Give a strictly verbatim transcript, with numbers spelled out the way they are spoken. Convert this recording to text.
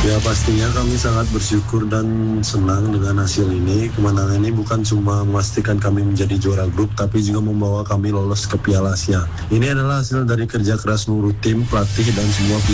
Ya pastinya kami sangat bersyukur dan senang dengan hasil ini. Kemenangan ini bukan cuma memastikan kami menjadi juara grup, tapi juga membawa kami lolos ke Piala Asia. Ini adalah hasil dari kerja keras seluruh tim, pelatih, dan semua pihak